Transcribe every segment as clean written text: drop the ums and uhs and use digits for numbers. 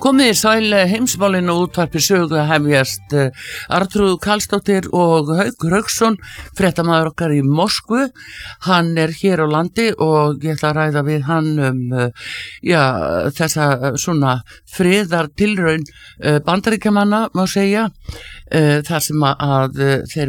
Komið sæl heimsmálin og útvarpi sögu hefjast Arnþrúður Karlsdóttir og Haukur Hauksson, fréttamaður okkar í Moskvu. Hann hér á landi og ég ætla að ræða við hann þessa svona friðartilraun Bandaríkjamanna, má segja, þar sem að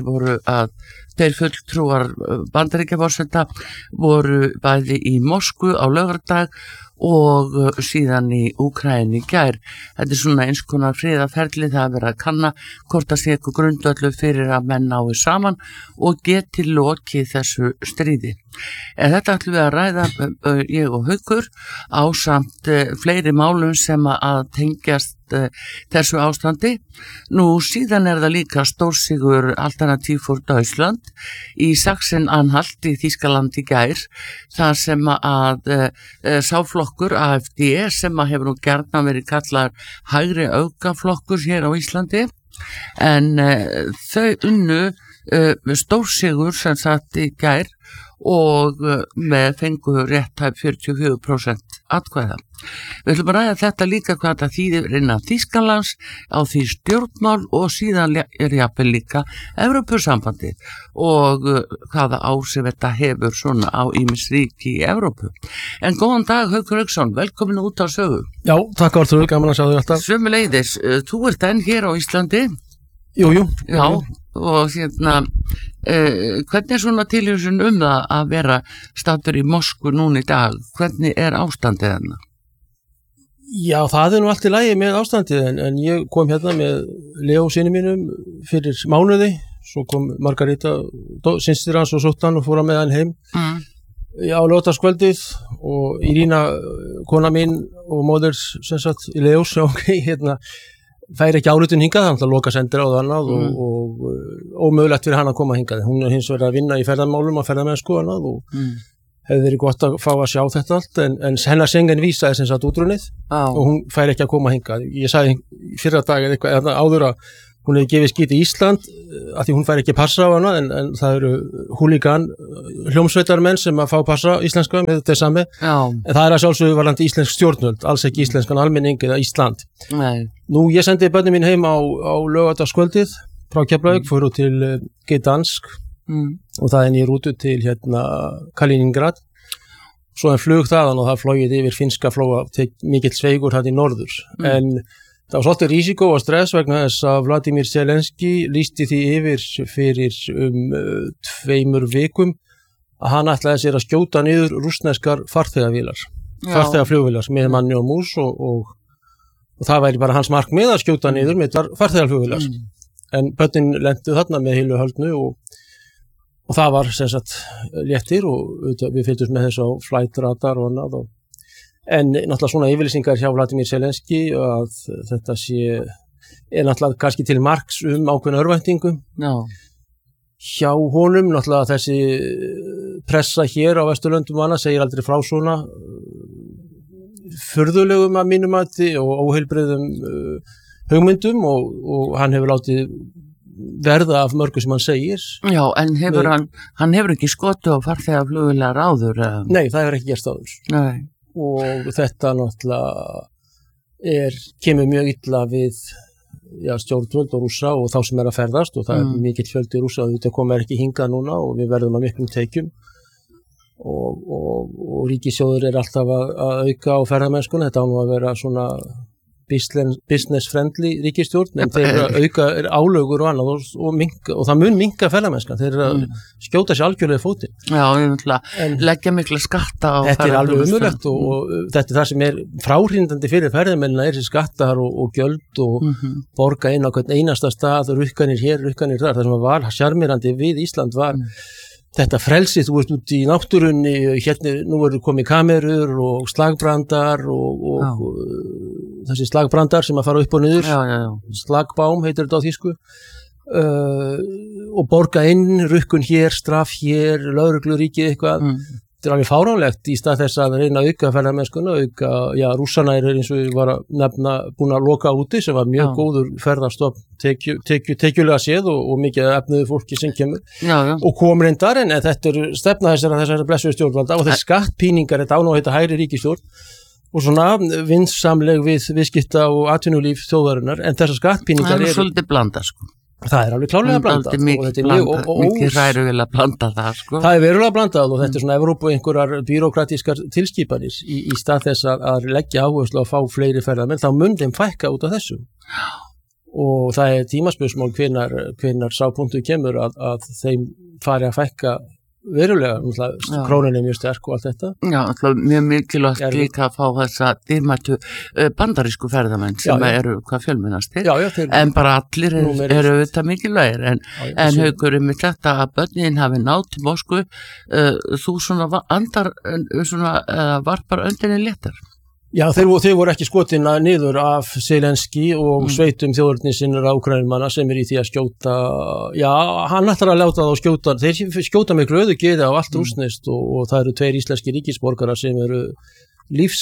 þeir fulltrúar Bandaríkjaforseta voru bæði í Moskvu á laugardag og síðan í Úkraínu í gær. Þetta svona eins konar friðarferli, það verið að kanna hvort að sé eitthvað grundvöldu fyrir að menn nái saman og geti lokið þessu stríði. En þetta ætlum við að ræða ég og Haukur ásamt fleiri málum sem að tengjast þessu ástandi. Nú síðan það líka stórsigur Alternativ for Deutschland í Sachsen-Anhalt í Þýskaland í gær, þar sem að sáflokkur AfD sem að hefur nú gjarnan verið kallaður hægri öfgaflokkur hér á Íslandi, en þau unnu stórsigur sem sagt í gær og með fengu rétthæf 44% atkvæða. Við ætlum að ræða þetta líka hvað þetta þýðir innan Þýskalands á því stjórnmál og síðan jafnvel líka Evrópusambandi og hvaða áhrif þetta hefur svona á ýmis ríki í Evrópu. En góðan dag, Haukur Hauksson, velkomin út á sögu. Já, takk Arnþrúður, gaman að sjá þig alltaf. Sömuleiðis, þú ert enn hér á Íslandi? Jú. Já, og hvernig svona tilhugsun það að vera staddur í Moskvu núna í dag? Hvernig ástandið þarna? Já, það nú allt í lagi með ástandið, en ég kom hérna með Leo syni mínum fyrir mánuði, svo kom Margarita, systir hans og sótt hann og fór með hann heim. Já, laugardagskvöldið og Irina, kona mín og móðir sem sagt í Leos, fær ekki áritun hingað, þannig að loka sendir á það annað og ómögulegt fyrir hann að koma hingað. Hún hins vegar að vinna í ferðamálum og ferðamennsku annað og hefði verið gott að fá að sjá þetta allt, en hennar Schengen vísa sem sagt útrunnið og hún fær ekki að koma hingað. Ég sagði fyrra dag eða áður að hún hefði gefið skít í Ísland af því hún fær ekki passa á hana, en það eru húlígan hljómsveitarmenn sem að fá passa íslenska með þetta sami, en það að sjálfsögðu varðandi íslensk stjórnvöld, alls ekki íslenskan almenning eða Ísland. Nei. Nú, ég sendi börnin mín heim á laugardagskvöldið frá Keflavík, fóru til Gdansk og það í rútu til Kaliningrad, svo flug þaðan og það flogið yfir finska flóa til mikill sveigur það í norður, en það var svolítið rísikó og stress vegna þess að Vladimir Zelenski lýsti því yfir fyrir 2 vikum að hann ætlaði sér að skjóta niður rússneskar farþegaflugvélar með manni og mús og það væri bara hans markmið að skjóta niður með farþegaflugvélar. En börnin lentu þarna með heilu höldnu og það var sem sagt léttir og við fylgdumst með þessu á flight radar og annað en náttúrulega svona yfirlýsingar hjá Vladimir Zelenski að þetta náttúrulega kannski til marks ákveðna örvæntingu. Hjá honum náttúrulega þessi pressa hér á Vesturlöndum og annað segir aldrei frá svona furðulegum að mínum mati og óheilbrigðum hugmyndum og hann hefur látið verða af mörgu sem hann segir. Já, en hann hefur ekki skotið á farþegaflugvélar áður? Nei, það hefur ekki gerst áður. Nei. Og þetta náttúrulega kemur mjög illa við stjórnvöld og Rússa og þá sem að ferðast og það mikill fjöldi Rússa og þetta komur ekki hingað núna og við verðum að miklum tekjum og ríkissjóður alltaf að auka á ferðamennskuna. Þetta á nú að vera svona business friendly ríkisstjórn, en þeir auka álögur og annað og það mun minnka ferðamennskan, þeir skjóta sér algjörlega fótinn. Já, ég vil leggja mikla skatta á þetta alveg umulegt og þetta það sem fráhrindandi fyrir ferðamennina þessi skattar og gjöld og borga inn á hvern einasta stað og rukkanir hér, rukkanir þar. Það sem var sjarmerandi við Ísland var þetta frelsi, þú ert út í náttúrunni, nú eru komið kamerur og slagbrandar og þessi slagbrandar sem að fara upp og niður, slagbám heitir þetta á þýsku, og borga inn, rukkun hér, straff hér, lögregluríkið eitthvað. Þetta alveg fáránlegt í stað þess að reyna að auka ferðamennskuna, Rússana eins og ég var að nefna búin að loka úti sem var mjög góður ferðarstopp tekjulega séð og mikið efnuðu fólki sem kemur og kom reyndar, en þetta stefna þessara blessuðu stjórnvalda og þessi skattpíningar, þetta á nú að heita hægri ríkisstjórn og svona vinsamleg við viðskipta og atvinnulíf þjóðarinnar, en þessar skattpíningar eru svolítið blanda sko. Það alveg klárlega blandað og þetta mikið hrærulega blandað það sko. Það verulega blandað og þetta svona Evrópu einhverjar bírókratískar tilskipanir í stað þess að leggja áherslu að fá fleiri ferðamenn, þá mun þeim fækka út af þessu og það tímaspursmál hvenær sá punktu kemur að þeim fari að fækka verulega, krónan mjög sterk og allt þetta. Já, mjög mikilvægt líka að fá þessa dýrmættu bandarísku ferðamenn sem eru hvað fjölmennastir, en bara allir eru auðvitað mikilvægir, en Haukur með þetta að börnin hafi náð til Moskvu, þú svona varpar öndinni léttar. Já, þeir voru ekki skotin niður af Zelenski og sveitum þjóðurnisinnar á Úkraínumanna sem í því að skjóta, já, hann ætlar að láta þá skjóta, þeir skjóta með glöðu geði á allt rússneskt og það eru 2 íslenski ríkisborgarar sem eru lífs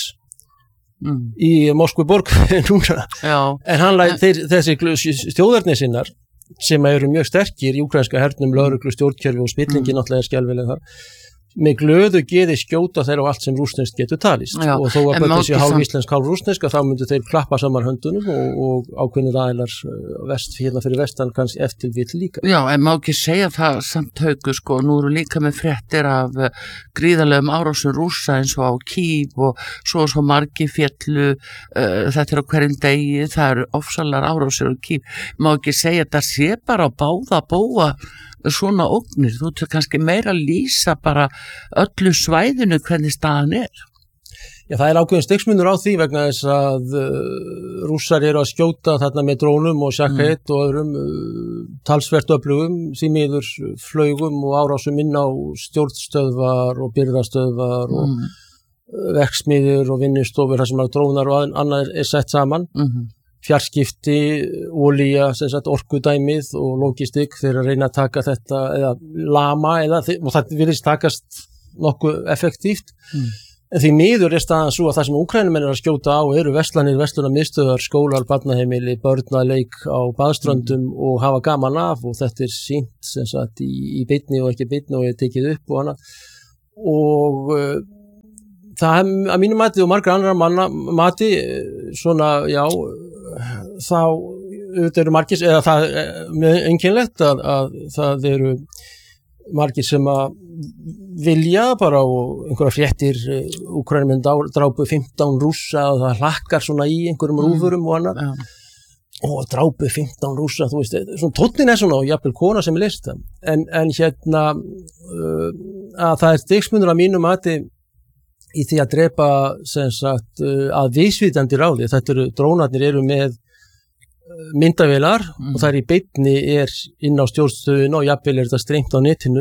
í Moskvuborg núna, en hann þessi þjóðurnisinnar sem eru mjög sterkir í úkraínska hernum, lögreglu, stjórnkerfi og spillingi náttúrulega skelfileg þar, með glöðu geði skjóta þeir á allt sem rússneskt getur talist og þó að börn þessi hálf íslensk, hálf rússnesk þá myndu þeir klappa saman höndunum og ákveðnir aðilar hérna fyrir vestan kannski eftir vill líka. Já, en má ekki segja það samt Haukur sko, nú eru líka með fréttir af gríðarlegum árásum Rússa eins og á Kív og svo margi féllu, þetta á hverjum degi, það eru ofsalar árásir á Kív, má ekki segja þetta sé bara á báða bóa svona ógnir, þú ert kannski meira að lýsa bara öllu svæðinu hvernig staðan er. Já, það ákveðin stigsmunur á því vegna þess að Rússar eru að skjóta þarna með drónum og Shahed og öðrum talsvert öflugum, því miður flaugum og árásum inn á stjórnstöðvar og birgðastöðvar og verksmiðjur og vinnustofur þar sem drónar og annað sett saman. Fjarskipti, olía, orkudæmið og logistik þeir að reyna að taka þetta eða lama og það virðist takast nokkuð effektíft en því miður staðan svo að það sem Úkraínumenn eru að skjóta á eru verslunarmiðstöðvar, skólar, barnaheimili, börnaleik á baðströndum og hafa gaman af og þetta sýnt í beinni og ekki beinni og tekið upp og annað og það að mínu mati og margra annar manna mati svona, já, þá eru margir, eða það er einkennilegt að það eru margir sem að vilja bara og einhverja fréttir Úkraínumenn drápu 15 Rússa og það hlakkar svona í einhverjum rúfurum og annað og drápu 15 Rússa, þú veist, svona tónnin svona og jafnvel kona sem list það en hérna að það stigsmunur að mínu mati í því að drepa að vísvitandi ráði, drónarnir eru með myndavélar og það í beinni inn á stjórnstöðun og jafnvel þetta strengt á netinu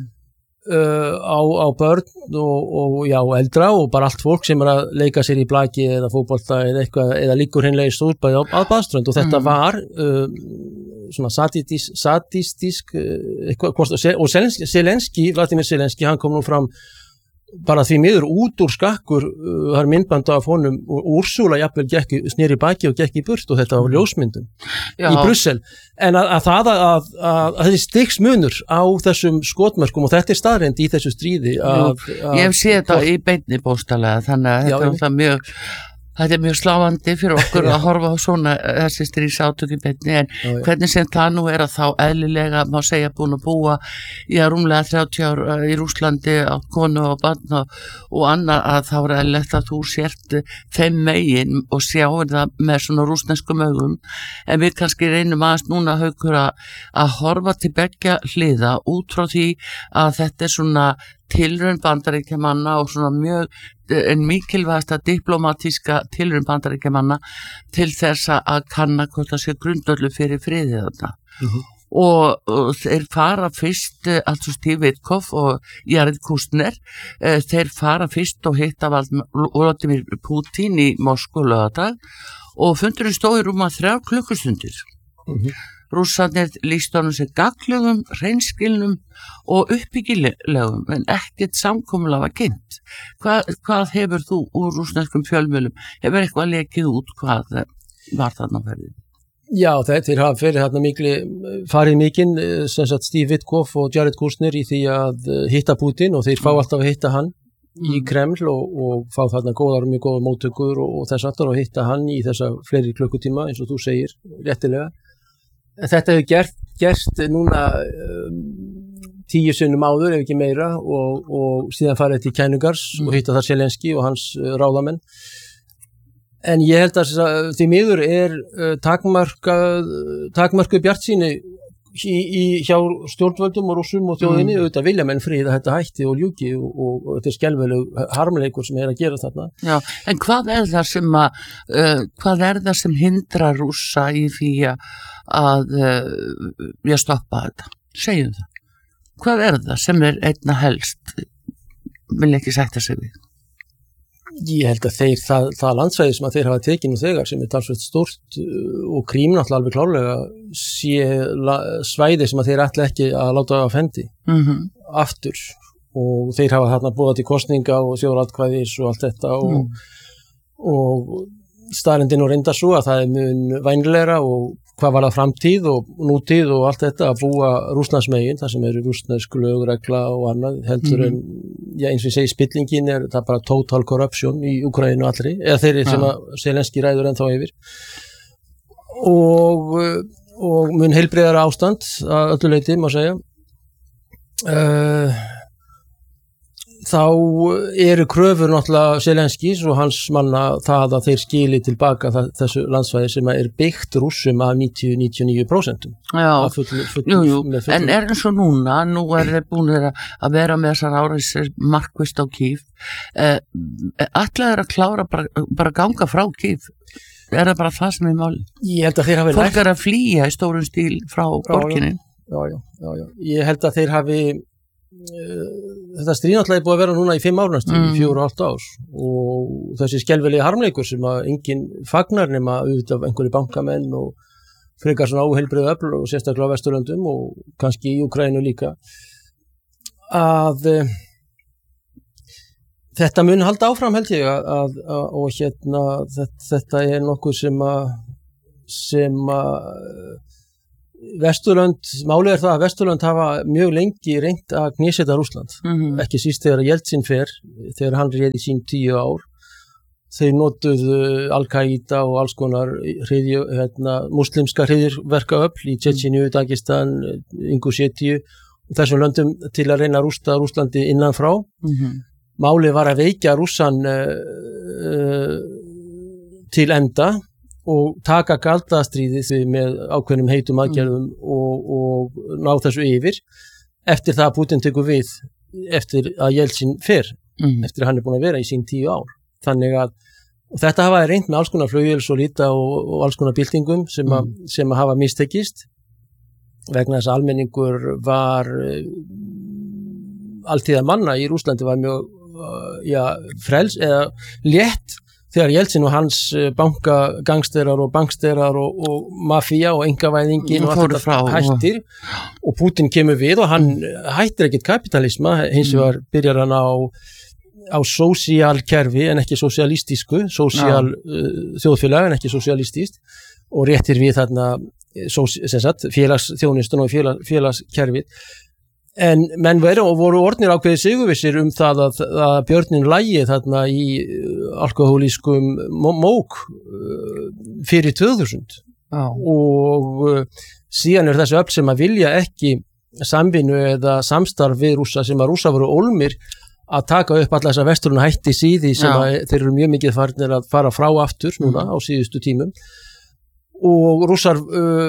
á börn og já, eldra og bara allt fólk sem að leika sér í blaki eða fótbolta eða eitthvað, eða liggur hreinlega í stúrbæði á baðströnd og þetta var svona sadistisk og Zelenski, Vladimir Zelenski, hann kom nú fram bara því miður út úr skakkur það myndband af honum og Úrsúla jafnvel sneri baki og gekk í burt og þetta var ljósmyndun í Brussel en að þessi stigsmunur á þessum skotmörkum og þetta staðreynd í þessu stríði ég hef séð þetta í beinni bóstalega þannig að þetta er mjög sláandi fyrir okkur að horfa á svona þessi stríðsátök í beinni en hvernig sem það nú að þá eðlilega má segja búin að búa í rúmlega 30 ár í Rússlandi á konu og barn og annað að þá eðlilegt að þú sért þeim megin og sjáir það með svona rússneskum augum en við kannski reynum aðeins núna Haukur að horfa til beggja hliða út frá því að þetta svona tilraun Bandaríkjamanna og svona mjög en mikilvægasta diplomatíska tilraun Bandaríkjamanna til þess að kanna hvort það sé grundvöllur fyrir friði þarna og þeir fara fyrst altså Steve Witkoff og Jared Kushner þeir fara fyrst og hitta Vladimir Putin í Moskvu laugardag og fundurinn stóð í rúma 3 klukkustundir Rússarnir lýst honum sem gagnlegum, hreinskilnum og uppbyggilegum en ekkert samkomulag var kynnt. Hvað hefur þú úr rússneskum fjölmiðlum? Hefur eitthvað lekið út hvað var þarna ferðin? Já, þeir hafa farið mikinn sem sagt Steve Witkoff og Jared Kushner í því að hitta Putin og þeir fá alltaf að hitta hann í Kreml og fá þarna mjög góðar móttökur og þess aftur og hitta hann í þessa fleiri klukkutíma eins og þú segir réttilega. En þetta hefur gerst núna 10 sinnum áður ef ekki meira og síðan farið til Kænugars og hitta þar Zelenski og hans ráðamenn. En ég held að því miður takmörkuð bjartsýni hjá stjórnvöldum og Rússum og þjóðinni, auðvitað vilja menn frið að þetta hætti og ljúki og þetta skelfileg harmleikur sem að gera þarna. Já, en hvað er það sem hindrar Rússa í því að stoppa þetta? Segjum það. Hvað er það sem er einna helst? Vil ekki sætta sig við? Ég held að það landsvæði sem að þeir hafa tekið nú þegar sem er talsveit stórt og Krím náttúrulega alveg klárlega sé svæði sem að þeir ætla ekki að láta af hendi aftur og þeir hafa þarna boðað til kosninga og þjóðaratkvæðis og allt þetta og staðreyndin og reyndar svo að það er mun vænlegra og hvað var það framtíð og nútíð og allt þetta að búa rússnesmegin, það sem eru rússnesk lögregla og annað, heldur en eins og ég segi spillingin það bara total corruption í Úkraínu allri, eða þeirri sem að Zelenski ræður ennþá yfir og mun heilbrigðara ástand að öllu leyti, má segja þá eru kröfur náttúrulega Zelenskis og hans manna það að þeir skili tilbaka þessu landsvæði sem er byggt Rússum af 90-99%. Já, jú, en er eins og nú er þeir búinir að vera með þessar árásir markvisst á Kýv. Ætlaður að klára bara ganga frá Kýv? Er það bara það sem er máli? Ég held að þeir hafi fólk er að flýja í stórum stíl frá borginni. Já. Ég held að þeir hafi þetta stríð náttúrulega er búið að vera núna í 5 ár næstu, 4,5 ár og þessi skelfilegi harmleikur sem að enginn fagnar nema auðvitað einhverju bankamenn og frekar svona óheilbrigðu öfl og sérstaklega á Vesturlöndum og kannski í Úkraínu líka að þetta mun halda áfram held ég og þetta er nokkuð sem að Vesturlönd, málið er það að Vesturlönd hafa mjög lengi reynt að knésetta Rússland, ekki síst þegar Jeltsin þegar hann réð í sín 10 ár, þeir notuðu Al-Qaida og alls konar muslimska hryðjuverkaöfl í Tjetjeníu, Dagestan, Ingusjettíu og þessum löndum til að reyna að rústa Rússlandi innanfrá. Málið var að veikja Rússan til enda og taka galdastríðið með ákveðnum heitum aðgerðum og ná þessu yfir eftir það að Putin tekur við eftir að Jeltsin eftir að hann er búin að vera í sín 10 ár. Þannig að þetta hafa reynt með alls konar flugvéls og líta og alls konar byltingum sem að hafa mistekist vegna þess að almenningur var alltíða manna í Rússlandi var mjög frels eða létt þegar Jeltsin og hans bankagangsterar og banksterar og mafía og engavæðingin og allt þetta hættir og Putin kemur við og hann hættir ekkert kapitalisma, hins vegar byrjar hann á sósíalkerfi en ekki sósíalistísku, þjóðfélag en ekki sósíalistist og réttir við þarna félagsþjónustun og félagskerfið. En menn voru orðnir ákveðið sigurvissir það að björnin lægi þarna í alkohólískum mók fyrir 2000 og síðan þessi öfl sem að vilja ekki samvinnu eða samstarf við Rússa sem að Rússa voru ólmir að taka upp alla þessa vesturinn hætti síði sem að þeir eru mjög mikið farnir að fara frá aftur núna á síðustu tímum og Rússar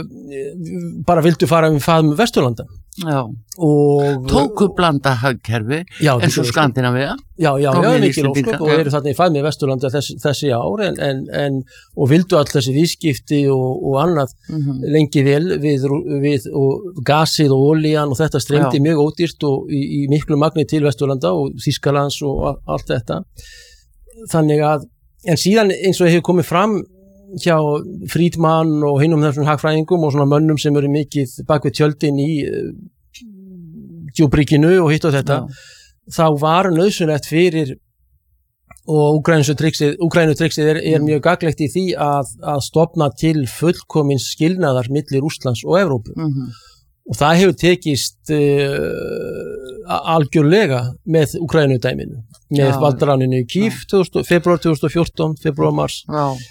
bara vildu fara við faðum Vesturlanda. Og tóku blanda hagkerfi eins og Skandinavía mikil ósköp og eru þarna í faðmi Vesturlanda þessi ár og vildu all þessi viðskipti og annað lengi vel við og gasið og olían og þetta streymdi mjög ódýrt og í miklu magni til Vesturlanda og Þýskalands og allt þetta þannig að en síðan eins og hefur komið fram hjá Friedman og hinum þessum hagfræðingum og svona mönnum sem eru mikið bak við tjöldin í djúbríkinu og hitt og þetta þá var nauðsynlegt fyrir og Úkraínutriksið er mjög gagnlegt í því að stofna til fullkomins skilnaðar milli Rússlands og Evrópu og það hefur tekist algjörlega með Úkraínudæminu, með valdaráninu í Kyiv februar 2014, februar-mars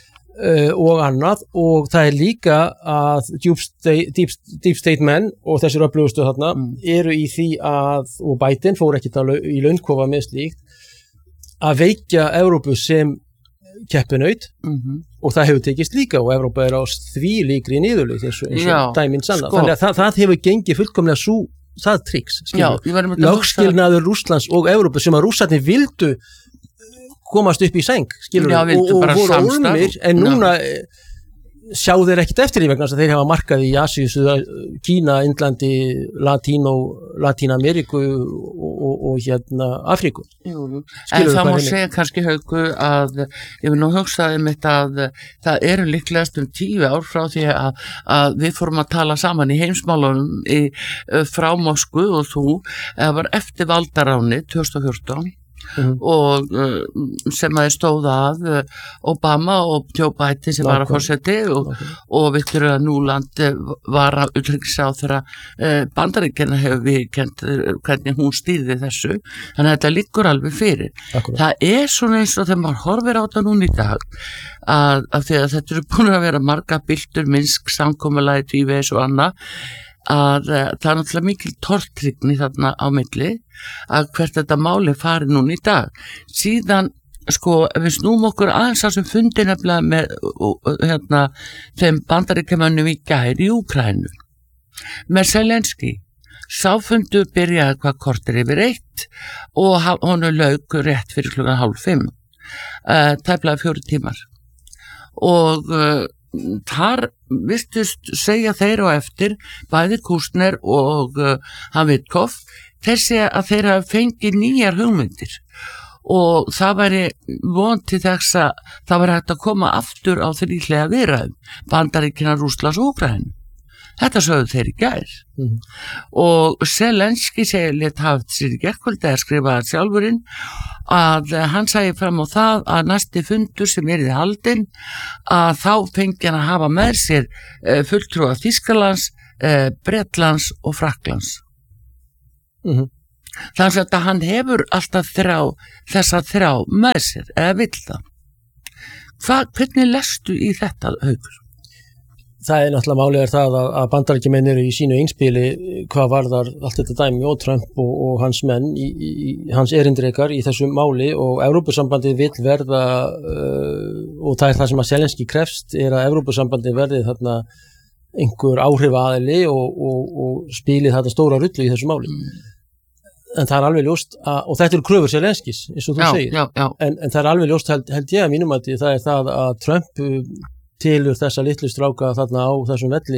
og annað, og það líka að deep state menn og þessir öflugustu þarna eru í því og Biden fór ekkert í launkofa með slíkt, að veikja Evrópu sem keppinaut og það hefur tekist líka og Evrópa á því líkri niðurleið eins og dæmin sanna, þannig að það hefur gengið fullkomlega það triks, lögskilnaður Rússlands og Evrópu sem að Rússarnir vildu komast upp í sæng, skilur og voru ólmir, en núna sjá þeir ekkert eftir því vegna þess að þeir hafa markað í Asíu, Kína, Indlandi, Latín-Ameríku og Afríku. En það má segja kannski Hauku að ég vil nú hugsaði mitt að það eru líklegast 10 ár frá því að við fórum að tala saman í heimsmálunum frá Moskvu og það var eftir valdaráni 2014 og sem að stóð að Obama og Joe Biden sem var að forseti og Victoria Nuland var að utanríkisráðherra Bandaríkjanna hefur við kent hvernig hún stýrði þessu, þannig að þetta liggur alveg fyrir. Það svona eins og þegar maður horfir á þetta núna í dag að því að þetta eru búin að vera marga byltur, Minsk, samkomulagið, tvívegis og annað, að það náttúrulega mikil tortryggni þarna á milli að hvert þetta máli fari núna í dag. Síðan ef við snúum okkur aðeins að sem fundi nefnilega með þeim Bandaríkjamönnum í gær í Úkraínu með Zelenski, sáfundu byrjaði hvað korter yfir 1 og honu lauk rétt fyrir 4:30, tæplega 4 tímar og þar virtust segja þeir á eftir, bæði Kúsner og Havitkov, þeir segja að þeir hafa fengið nýjar hugmyndir og það væri von til þess að það væri hægt að koma aftur á þríhliða viðræðum Bandaríkjanna, Rússlands og Úkraínu. Þetta sögðu þeir í gær og Zelenski lét hafa sér í gærkvöldi að skrifa sjálfurinn að hann sæði fram á það að næsti fundur sem yrði haldinn að þá fengi hann að hafa með sér fulltrúa Þýskalands, Bretlands og Frakklands. Þannig að hann hefur alltaf þessa þrjá með sér eða vill það. Hvernig lestu í þetta, Haukur? Það náttúrulega málið það að Bandaríkjamenn eru í sínu einspili hvað varðar allt þetta dæmi og Trump og hans menn í hans erindrekar í þessu máli og Evrópusambandið vill verða og það það sem að Zelenski krefst að Evrópusambandið verði þarna einhver áhrifaaðili og spili þetta stóra rullu í þessu máli. En það alveg ljóst og þetta eru kröfur Zelenskis eins og þú segir, en það alveg ljóst held ég að mínum að það það að Trump tilur þessa litlu stráka þarna á þessum velli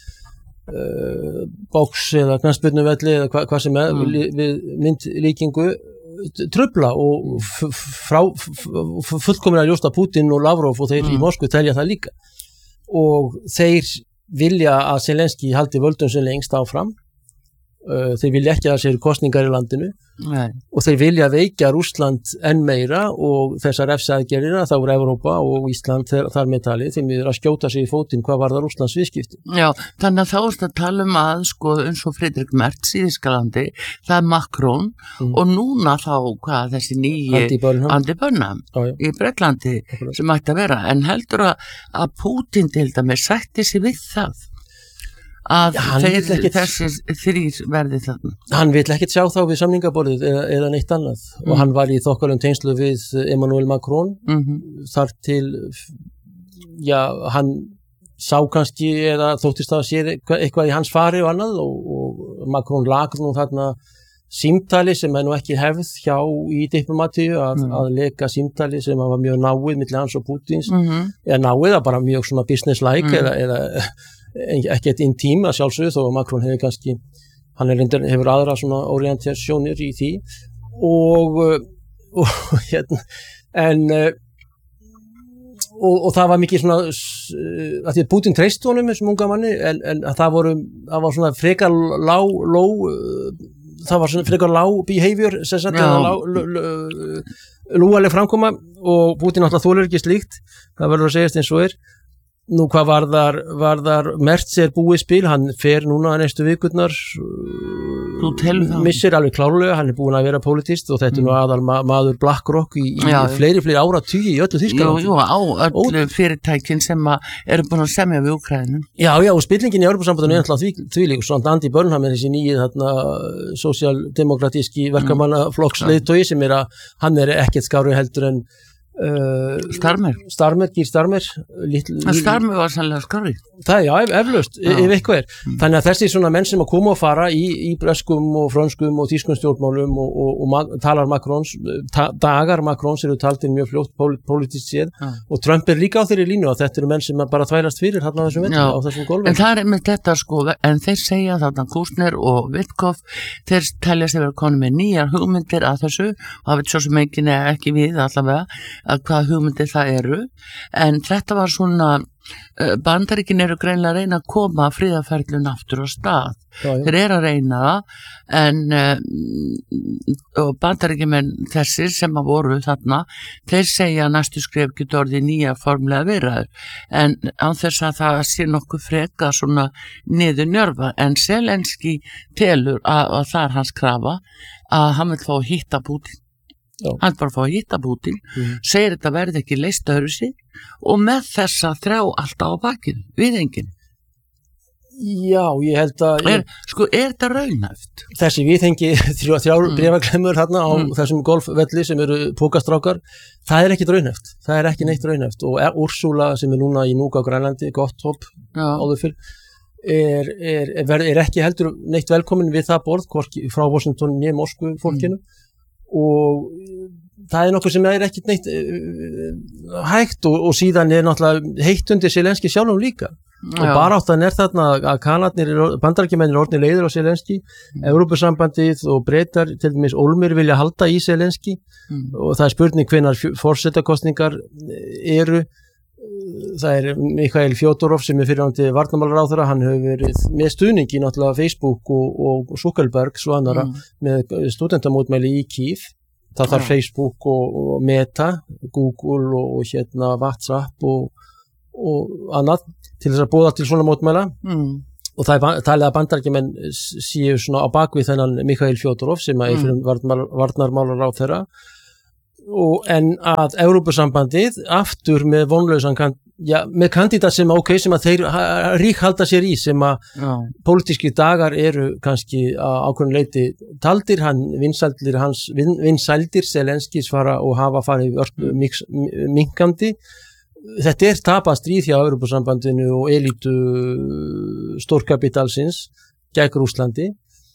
box eða knattspyrnuvelli eða hvað sem við myndlíkingu trufla og fullkomlega ljóst að Putin og Lavrov og þeir í Moskvu telja það líka og þeir vilja að Zelenski haldi völdum sem lengst áfram. Þeir vilja ekki að það séu kosningar í landinu. Nei. Og þeir vilja veikja Rússland enn meira og þessar refsaðgerðina þá er Evrópa og Ísland þar með talið þeim er að skjóta sig í fótinn hvað varðar Rússlands viðskipti. Já, þannig að þá ertu að tala að eins og Friedrich Merz í Þýskalandi, það er Macron og núna þá þessi nýji Andy Burnham í Bretlandi sem ætti að vera, en heldur að Putin til dæmis sætti sig við það að þessi þrír verði þarna. Hann vill ekkert sjá þá við samningaborðið eða neitt annað og hann var í þokkalum tengslu við Emmanuel Macron þar til hann sá kannski eða þóttist að sér eitthvað í hans fari og annað og Macron lag nú þarna símtali sem nú ekki hefð hjá í diplomatíu að leka símtali sem var mjög náið milli hans og Putins eða náið að bara mjög svona business-like eða ekki eitt intím að sjálfsögðu þó að Macron hefur kannski hefur aðra svona orientasjónir í því og það var mikið svona að því að Putin treysti honum þessum unga manni en það var svona frekar behavior sem sagt lúaleg framkoma og Putin alltaf þolir ekki slíkt, það verður að segjast eins og Nú hvað varðar Merz búið spil, hann fer núna næstu vikurnar, missir alveg klárlega, hann búinn að vera politist og þetta nú aðal maður BlackRock í fleiri áratugi í öllu Þýskalandi. Jú, á öllu fyrirtækin sem eru búin að semja við Úkraínu. Já, og spillingin í Evrópusambandinu er náttúrulega þvílík, svona Andy Burnham þessi nýji sósíaldemókratíski verkamannaflokksleiðtogi sem hann ekkert skárri heldur en Starmer. Gír Starmer. Starmer var sannlega skárri. Það, já, eflaust, ef eitthvað Þannig að þessi svona menn sem að koma og fara í breskum og frönskum og þýskum stjórnmálum og talar Macrons, dagar Macrons eru taldir mjög fljótt pólitískt séð og Trump líka á þeirri línu að þetta eru menn sem bara þvælast fyrir hérna á þessum velli, á þessum gólfi. En það með þetta en þeir segja þarna Kushner og Witkoff, þeir telja sig vera konum með nýjar hugmyndir að þessu og það veit svo sem ekki við allavega að hvað hugmyndir það eru, en þetta var svona Bandaríkin eru greinilega að reyna að koma friðarferlun aftur á stað. Þeir eru að reyna það og Bandaríkjumenn þessir sem að voru þarna, þeir segja að næstu skref getur orðið nýja formlega viðræður, en án þess að það sé nokkuð freka svona niður njörfa, en Zelenski telur að það hans krafa að hann vil fá að hitta Putin. Hann bara fá að hitta Putin, segir þetta verði ekki leyst öðru sig og með þessa þrjá alltaf á bakinu, við enginn. Já, ég held að er þetta raunhæft? Þessi viðhengi þrjár bréfaklemmur hérna á þessum golfvelli sem eru pókastrákar, það er ekkit raunhæft, það er ekki neitt raunhæft og Úrsúla sem núna í Núk á Grænlandi, gott hopp áður fyrr, er ekki heldur neitt velkomin við það borð, hvorki frá Washington né Moskvu fólkinu og það er nokkuð sem er ekkit neitt hægt og síðan er náttúrulega heitt undir Zelenski sjálfum líka og baráttan þarna að Bandaríkjamennir orðnir leiðir á Zelenski, Evrópusambandið og Bretar til dæmis ólmir vilja halda í Zelenski og það er spurning hvenær forsetakostningar eru. Það er Mikhail Fjodorov sem er fyrirhandi varnarmálaráðherra, hann hefur verið með stuðningi náttúrulega Facebook og Zuckerberg svo annara með studentamótmæli í Kyiv. Það þarf Facebook og Meta, Google og WhatsApp og annað til þess að boða til svona mótmæla og það er talið að Bandaríkjamenn séu svona á bakvið þennan Mikhail Fjodorov sem er fyrir varnarmálaráðherra en að Evrópusambandið aftur með vonlausan með kandidat sem sem að þeir ríkhalda sér í sem að pólitíski dagar eru kannski á ákveðnu leyti taldir, vinsældir Zelenskis fara og hafa farið minkandi. Þetta er tapað stríð hjá Evrópusambandinu og elítu stórkapitalsins gegn Rússlandi.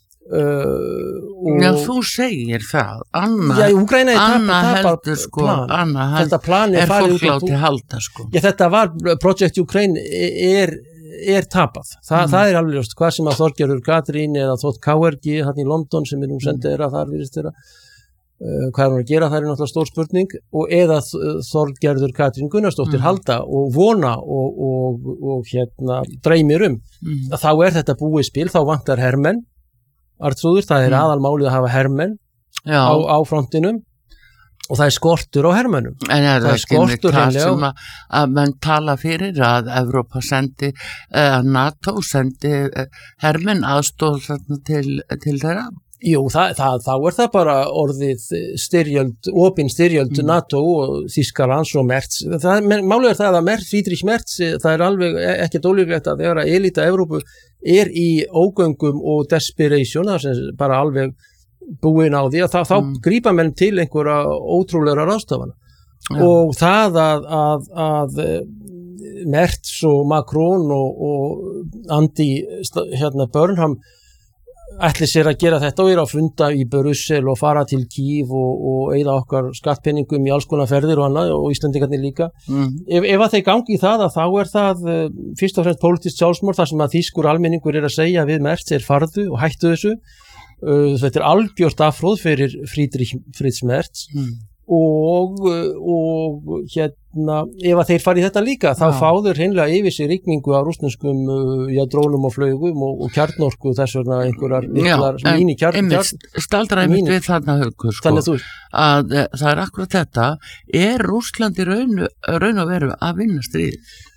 Já, þú segir það Úkraína heldur þetta plan er fólk látið halda þetta var Project Ukraine er tapað það er alveg ljóst, hvað sem að Þorgerður Katrín eða Þótt KRG hann í London sem nú sendið þar virðist þeirra hvað hún að gera, það er náttúrulega stór spurning og eða Þorgerður Katrín Gunnarsdóttir halda og vona og dreymir að þá er þetta búið spil, þá vantar hermenn Artrúður, það er aðalmálið að hafa hermenn á frontinum og það er skortur á hermennum. En það er skortur sem að menn tala fyrir að Evrópa sendi, NATO sendi hermenn aðstóð til þeirra? Jú, þá er það bara orðið opin styrjöld NATO og Þýskalands og Merz. Málið er það að Friedrich Merz, það er alveg ekkert ólíklegt að þegar elíta Evrópu er í ógöngum og desperation, það sem bara alveg búin á því að þá grípa menn til einhverja ótrúlegra ráðstafana og það að Merz og Macron og Andy Burnham ætli sér að gera þetta og að funda í Brussel og fara til Kyiv og eyða okkar skattpenningum í alls konar ferðir og annað og Íslendingarnir líka. Ef að þeir gangi í það að þá er það fyrst og fremst pólitískt sjálfsmorð þar sem að þýskur almenningur er að segja við Merz farðu og hættu þessu. Þetta er algjört afhróð fyrir Fritz Merz og ef að þeir fari í þetta líka þá fáður hreinlega yfir sig rigningu af rússneskum drónum og flaugum og kjarnorku þess vegna einhverjar miklar mín í staldra einmitt við þarna Haukur að það er akkurat þetta er Rússland í raun og veru að vinna stríð?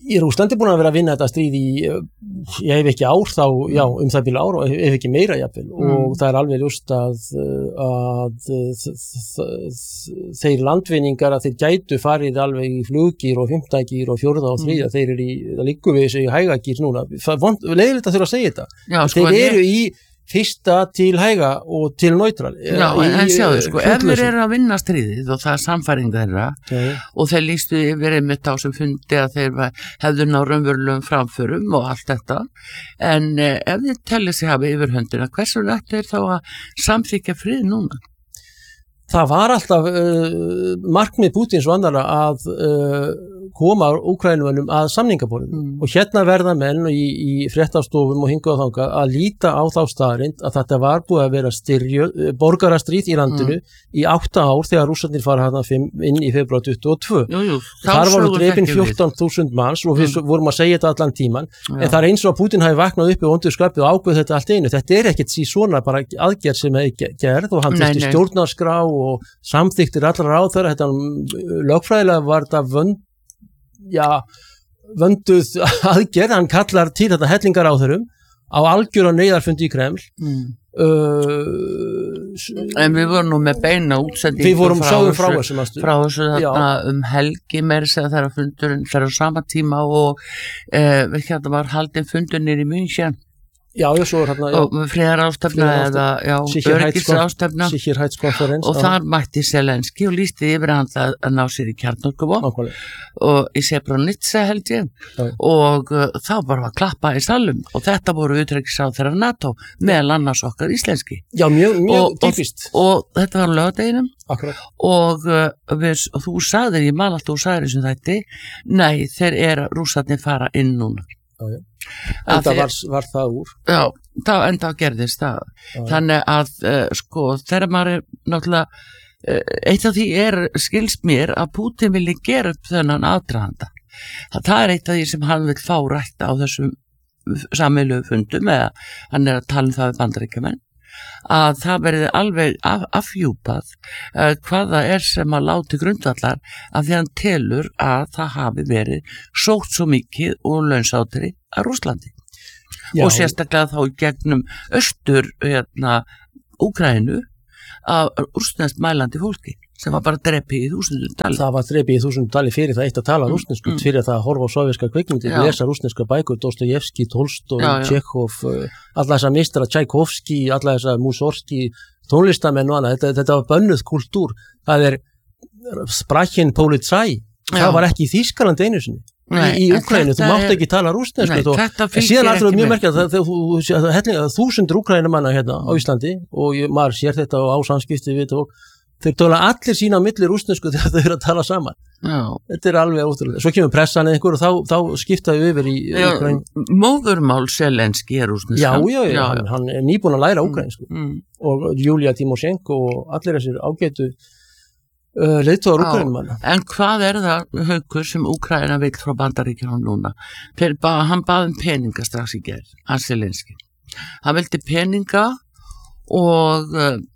Í Rússlandi búin að vera að vinna þetta stríð í, ég hef ekki ár þá, já, það byrja ár og ef ekki meira jafnvel og það alveg ljóst að þeir landvinningar að þeir gætu farið alveg í fluggýr og fimmtagýr og fjórða og þriðja, þeir eru það liggur við þessu í hægagýr núna, leiðilegt að þurfa að segja þetta, já, sko, þeir eru í fyrsta til hæga og til neutral. Já, en sjáðu, sko, ef þeir eru að vinna stríðið og það samfæring þeirra og þeir lýstu yfir einmitt á sem fundi að þeir hefðu ná raunverulegum framförum og allt þetta, en ef þeir telli sig hafa yfir höndina, hversu ættu þeir þá að samþykja frið núna? Það var alltaf markmið Pútins og annarra að koma Úkrænumönnum að samningaborðinu og hérna verða menn í fréttastofum og hingað og þangað að líta á þá staðreynd að þetta var búið að vera borgarastríð í landinu í 8 ár þegar Rússarnir fara hana inn í febrúar 22. Þar voru drepin 14.000 manns og við vorum að segja þetta allan tíman, en það eins og að Pútin hafi vaknað upp og vondur skapið og ákveð þetta allt einu. Þetta ekkert svona bara aðgerð sem hefði gerð og hann þurfti stjórnarskrá og samþykktir allra ráðherra, þetta lögfræðilega var þetta vönduð aðgerð, hann kallar til þetta hellingar ráðherrum á algjöran neyðarfundi í Kreml. En við vorum nú með beina útsendingu við vorum sáðum frá þessu þarna helgi meira segja þegar fundurinn fer á sama tíma og hérna var haldin fundurnir í München. Já, svo hérna, og friðarástefna eða öryggisástefna og þar mætti Zelenski og lýsti yfir hann að ná sér í kjarnorkuvopn og í Srebrenica held ég og þá bara var klappa í salum og þetta voru utanríkisráðherrar NATO meðal annars okkar íslenski. Já, mjög typist. Og þetta var á laugardeginum og þú sagðir, ég man alltaf þú sagðir þessum þætti, nei, þeir Rússarnir fara inn núna. Enda var það úr. Já, enda gerðist það. Þannig að sko, þegar maður náttúrulega eitt af því skilst mér að Pútin vilji gera upp þennan aðdraganda. Það eitt af því sem hann vil fá rætt á þessum sameiginlegu fundum eða hann að tala það við Bandaríkjamenn, að það verði alveg afhjúpað hvað það sem að láti grundvallar af því hann telur að það hafi verið sótt svo mikið og launsátri að Rússlandi. Já. Og sérstaklega þá í gegnum austur Úkraínu af rússneskt mælandi fólki sem var bara drepið í 1000 dali. Það var drepið í 1000 dali fyrir það eitt að tala rússnesku, fyrir það að horfa á sovéska kvikmyndir, lesa rússneska bækur, Dostojevski, Tolstoj, Tjekhov, alla þessa mistara, Tchaikovsky, alla þessa Mussorgsky, tónlistamenn og annað, þetta var bönnuð kultúr. Það Sprachen Polizei, það var ekki í Þýskaland einu sinni. Í Úkraínu, þú mátt ekki tala rússnesku en síðan alltaf mjög merkjað að 1000 Úkraínumanna hérna á Íslandi og maður sér þetta á samskipti við og þeir tala allir sína á milli rússnesku þegar þau eru að tala saman. Já. Þetta alveg ótrúlega. Svo kemur pressan eða einhver og þá skiptaðu yfir í Úkraínu. Móðurmál Zelenski rússneska. Já, hann nýbúinn að læra úkraínsku og Júlia Timoshenko og allir þessir ágætu leiðtogar Úkraínumanna. En hvað það Haukur sem Úkraína vill frá Bandaríkjunum núna? Hann bað peninga strax í gerð, hann Zelenski. Hann vildi peninga og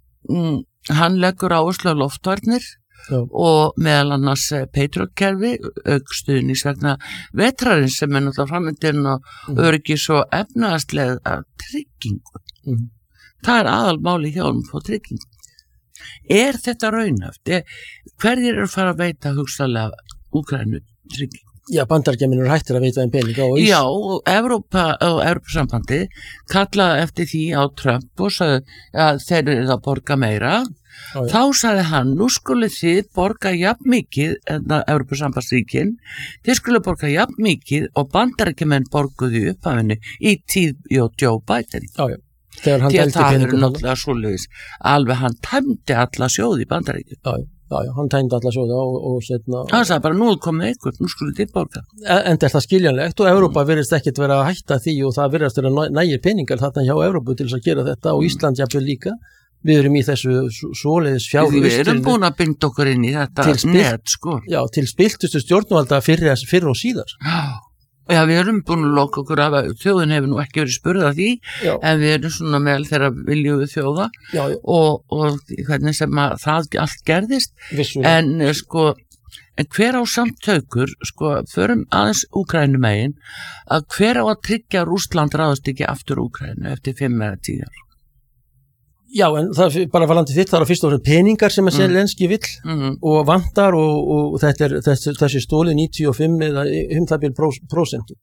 hann leggur áherslu á loftvarnir og meðal annars Patriot-kerfi aukstuðnings vegna vetrarins sem náttúrulega framöndin og öryggis og efnahagslega tryggingu. Það aðalmáli hjá honum á tryggingu. Þetta raunhæft? Hverjir eru að fara að veita hugsanlega Úkraínu tryggingu? Já, Bandaríkjamenn eru hættir að veita þeim peninga og Já, og Evrópusambandi kallaði eftir því á Trump og sagði að þeir eru að borga meira. Þá sagði hann, nú skuluð þið borga jafn mikið Evrópusambandsríkin, þið skuluð borga jafn mikið og Bandaríkjamenn borguðu upphafinni í tíð Joe Biden. Já. Þegar hann því að það eru náttúrulega svoleiðis alveg hann tæmdi alla sjóði í Bandaríkjum. Já, hann tæmdi alla sjóði og setna það sagði bara, nú komið eitthvað, nú skulum þið borga. En það skiljanlegt og Evrópa virðist ekkert vera að hætta því og það virðast vera nægir peningar þarna hjá Evrópu til þess að gera þetta og Ísland jafnvel líka. Við erum í þessu svoleiðis Við erum búin að binda okkur inn í þetta net, sko. Já, til spiltustu stjórnvalda fyrr og síðar. Já, við erum búin að loka okkur af að þjóðin hefur nú ekki verið spurða því en við erum svona meðal þeirra viljuðu þjóða og hvernig sem að það allt gerðist. Vissulega. En sko en hver á samt taukur, sko, förum aðeins Úkrænumegin, að hver á að tryggja að Rússland ráðast ekki aftur Úkrænu eftir 5 eða 10 ár? Já, en það bara var landið þitt, það er fyrst og fremst peningar sem að Zelenski vill og vantar og þetta er þessi stóli 95 eða 100%.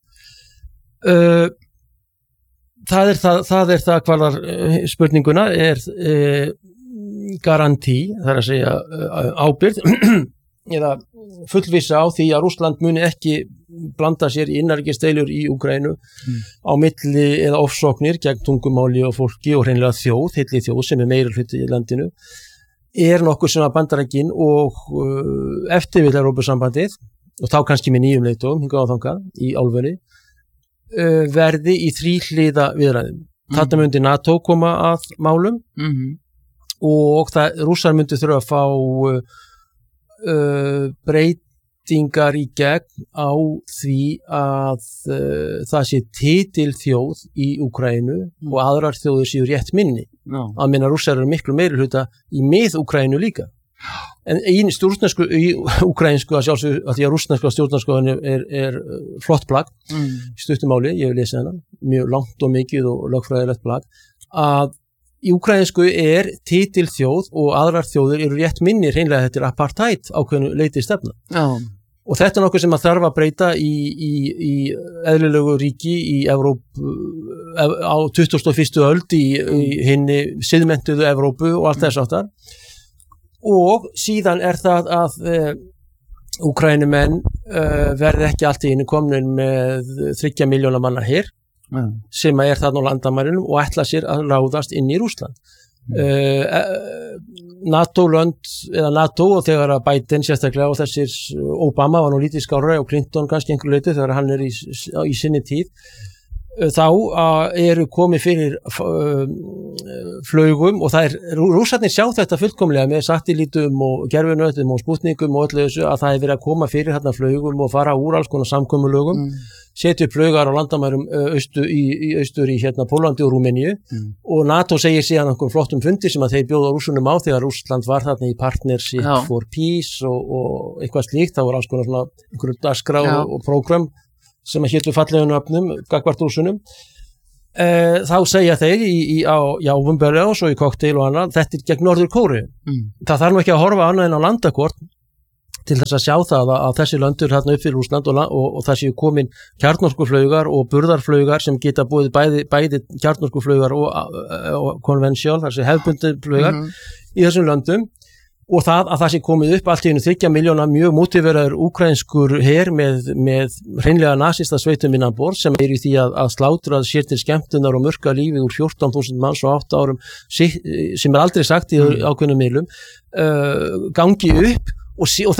Það er það hvaðar spurninguna er garantí, það er að segja ábyrgð eða fullvissa á því að Rússland muni ekki blanda sér í innanríkisdeilur í Úkraínu á milli eða ofsóknir gegn tungumáli og fólki og hreinlega heilli þjóð sem er meirihluti í landinu er nokkuð sem að Bandaríkin og eftirvill Evrópusambandið og þá kannski með nýjum leiðtogum hingað á þangað í álfunni verði í þríhliða viðræðum. Þarna myndi NATO koma að málum og Rússar myndi þurfa að fá breytingar í gegn á því að það sé titilþjóð í Úkraínu og aðrar þjóðir séu rétt minni. Að minna Rússar eru miklu meirihluta í mið-Úkraínu líka. En í úkraínsku að sjálfsögðu að því að rússneska stjórnarskráin er flott plagg stuttumáli, ég hef lesið hana mjög langt og mikið og lögfræðilegt plagg að í úkraínsku er titilþjóð og aðrar þjóðir eru rétt minni hreinlega þetta er apartheid ákveðnu leiti stefna og þetta er nokkuð sem að þarf að breyta í eðlilegu ríki í Evrópu á 21. öld í hinni siðmenntuðu Evrópu og allt þess áttar og síðan er það að Úkraínumenn verði ekki allt í einu komnir með 3 milljóna manna her sem er þarna á landamærunum og ætla sér að ráðast inn í Rússland. NATO-lönd eða NATO og þegar að Biden sérstaklega og þessir Obama var nú lítið skárra og Clinton kannski einhverju leyti þegar hann er í sinni tíð þá eru komið fyrir flaugum og það er rússarnir sjá þetta fullkomlega með satellítum og gerfinautum og spútningum og öllu þessu að það er verið að koma fyrir hérna flaugum og fara úr alls konar samkomulögum setja upp flaugar á landamærum austur í hérna Pólandi og Rúmeníu og NATO segir síðan einhverjum flottum fundi sem að þeir bjóða Rússunum á þegar Rússland var þarna í Partnership for Peace og eitthvað slíkt, það voru alls konar svona einhverju dagskrá og prógram sem að hétu fallegum nöfnum gagnvart Rússunum þá segja þeir á Vumberja og svo í kokteil og annað, þetta er gegn Norður Kóreu það þarf nú ekki að horfa annað en á landakort til þess að sjá það að þessi löndur hérna upp fyrir Rússland og það séu komin kjarnorkuflaugar og burðarflaugar sem geta búið bæði kjarnorkuflaugar og konvensjál, þessi hefðbundin flaugar í þessum löndum og það að það sé komið upp allt í einu 3 milljóna mjög mótiveraður úkraínskur her með hreinlega nasista sveitum innan borð sem er í því að slátrað sér til skemmtunar og mörka lífið úr 14.000 manns á 8 árum sem er aldrei sagt í ákveðnum miðlum gangi upp og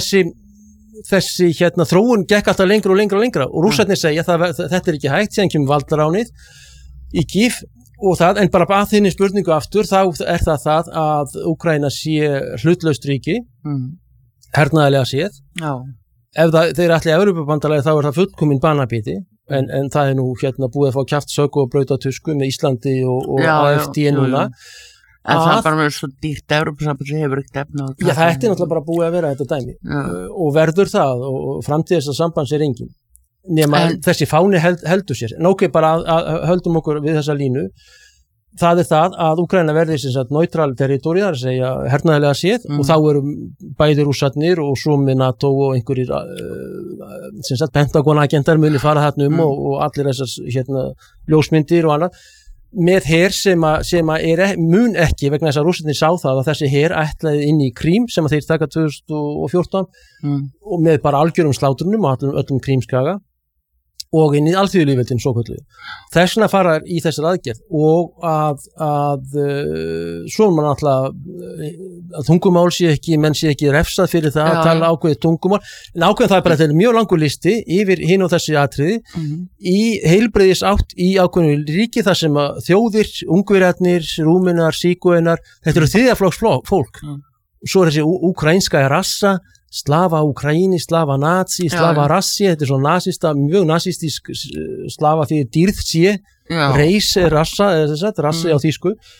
þessi hérna þróun gekk alltaf lengra og lengra og rússarnir segja þetta er ekki hægt síðan kemur valdaránið í Kív og það, en bara að þinni spurningu aftur, þá er það að Úkraína sé hlutlaust ríki, hernaðarlega séð. Ef þeir ætli að Evrópubandalagi þá er það fullkomin banabíti, en það er nú hérna búið að fá kjaftsök og brautatusku með Íslandi og AFD núna. En það er bara með svo dýrt Evrópusamband sem hefur ekkert efna. Já, það er náttúrulega bara búið að vera þetta dæmi. Og verður það og framtíð þess að sambands er engin. Nema þessi fáni heldur sér en ok, bara að höldum okkur við þessa línu það er það að Úkraína verði sem sagt neutral territóri, það er að segja hernaðarlega séð og þá eru bæði rússarnir og svo með NATO og einhverjir sem sagt Pentagon-agentar muni fara þarna og allir þessar hérna ljósmyndir og annað með her sem að mun ekki vegna þess að rússarnir sá það að þessi her ætlaði inn í Krím sem að þeir taka 2014 og með bara algjörum slátrunum og öllum Krímskaga og inn í alþjóðlýðveldin svokölluðu. Þess vegna fara í þessar aðgerð og að svo man alltaf að tungumál sé ekki, menn sé ekki refsað fyrir það að tala ákveðið tungumál en ákveðið það er bara þetta mjög langur listi yfir hinn og þessi atriði í heilbrigðis átt í ákveðinu ríki þar sem að þjóðir, ungverjarnir, rúmenar, sígaunar, þetta eru þriðjaflokks fólk. Svo er þessi ukrainska rassa slava Ukraíni, slava nazi, slava rassi, þetta er svo nasista, mjög nasistisk slava fyrir dýrð sé, reis er rassa, rassi á þýsku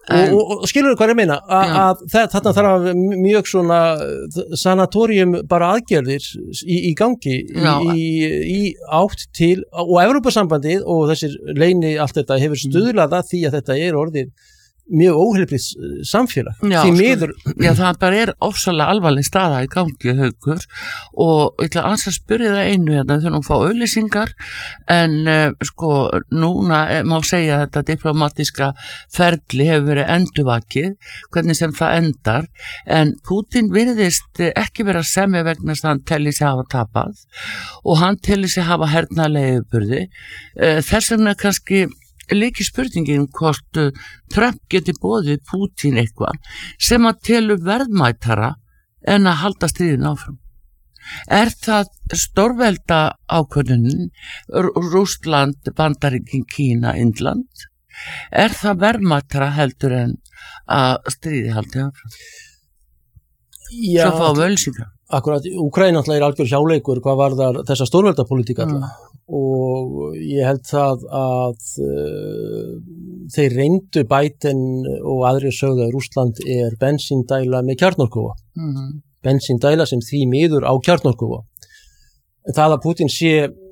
og skilur hvað ég meina að þarna þarf að mjög svona sanatorium bara aðgerðir í gangi í átt til og Evrópusambandið og þessir leini allt þetta hefur stuðlað að því að þetta orðið mjög óheilbrigt samfélag því miður. Já, það bara ofsalega alvarleg staða í gangi, Haukur, og ég ætla að spyrja það einu hérna þegar hún fá auglýsingar en núna má segja að þetta diplomatiska ferli hefur verið endurvakið, hvernig sem það endar, en Putin virðist ekki vera semja vegna þess að hann telli sig hafa tapað og hann telli sig hafa hernaðarlega yfirburði, þess vegna kannski líki spurningin hvort Trump geti boðið Putin eitthvað sem að telur verðmætara en að halda stríðin áfram. Það stórvelda ákvörðunin Rússland, Bandaríkin, Kína, Indland? Það verðmætara heldur en að stríði haldi áfram? Já, svo fá völsingar. Akkurat, Úkraína náttúrulega algjör hjáleikur hvað varðar þessa stórveldapolítík alltaf og ég held það að þeir reyndu Biden og aðrir sögðu að Rússland bensíndæla með kjarnorkuva. Bensíndæla sem því miður á kjarnorkuva. Það að Putin sé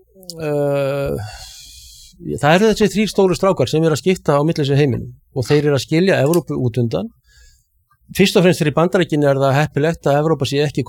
það eru þessi 3 stóru strákar sem að skipta á milli sér heiminum og þeir að skilja Evrópu út undan. Fyrst og fremst fyrir Bandaríkin það heppilegt að Evrópa sé ekki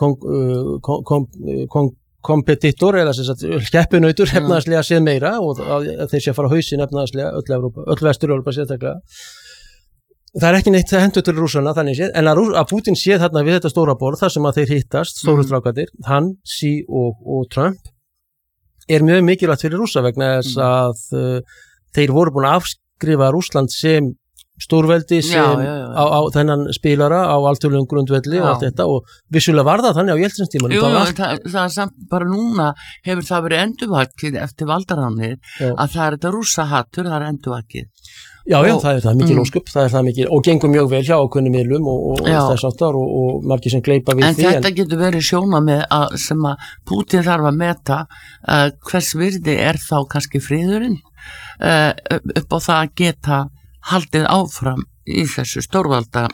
kompetitor eða keppinautur efnaðarslega séð meira og að þeir sé að fara á hausinn efnaðarslega öll Vestur-Evrópa sérstaklega. Það ekki neitt hendur til Rússana þannig séð, en að Putin sé þarna við þetta stóra borð þar sem að þeir hittast, stóru strákarnir, hann, Xi og Trump, mjög mikilvægt fyrir Rússa vegna þess að þeir voru búin að afskrifa Rússland sem stórveldi sem á þennan spilara á alþjóðlegum grundvelli og allt þetta og vissulega var það þannig á Jeltsinstímanum. Það samt bara núna hefur það verið endurvakið eftir valdaránir að það þetta rússahattur, það endurvakið. Já, það mikil ósköp, það mikil og gengur mjög vel hjá ákveðnum miðlum og þess áttar og margir sem gleypa við því. En þetta getur verið sjónarmið sem að Putin þarf að meta hvers virði þá kannski friðurinn upp á það að geta haldið áfram í þessu stórvelda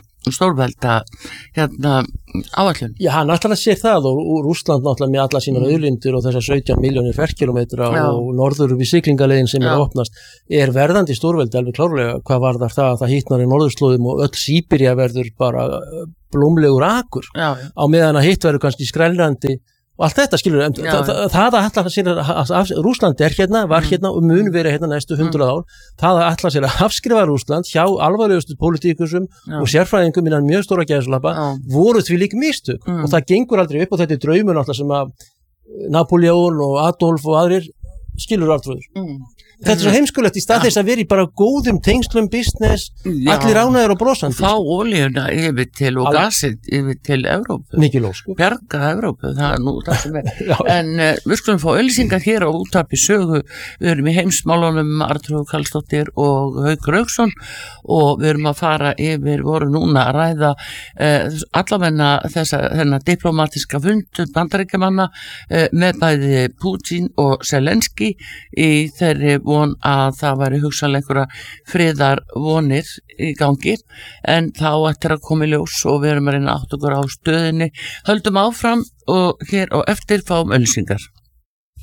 áætlun. Já, hann náttúrulega sér það og Rússland náttúrulega með alla sínar auðlindir og þessar 17 milljónir ferkilometra og norður við siglingaleiðin sem að opnast verðandi stórveldi alveg klárlega hvað varðar það að það hittnar í norðurslóðum og öll Síbería verður bara blómlegur akur á meðan að hitt verður kannski skrælrandi og allt þetta skilur það að ætla sér að Rússland var hérna og mun verið hérna næstu 100 ár það að ætla sér að afskrifa Rússland hjá alvarlegustu pólitíkusum og sérfræðingum innan mjög stóra gæðslappa voru því lík mistök og það gengur aldrei upp og þetta draumur náttúrulega sem að Napoleon og Adolf og aðrir skilur alltrúður. Þetta svo heimskulegt í stað þess að vera í bara góðum tengslum business, allir ánægður og brosandi. Fá olíuna yfir til og gasið yfir til Evrópu. Mikið lósku. Bjarga Evrópu, það nú það sem En við skulum fá auglýsingar hér á Útvarpi Sögu. Við erum í heimsmálunum Arnþrúður Karlsdóttir og Haukur Hauksson og við erum að fara yfir, voru núna að ræða allavegna þennan diplomatiska fund Bandaríkjamanna með bæði Putin og Zelenski í þeirri von að það væri hugsanlega einhverja friðar vonir í gangi en þá ættir að koma í ljós og við erum að reyna átt okkur á stöðinni. Höldum áfram og hér á eftir fáum auglýsingar.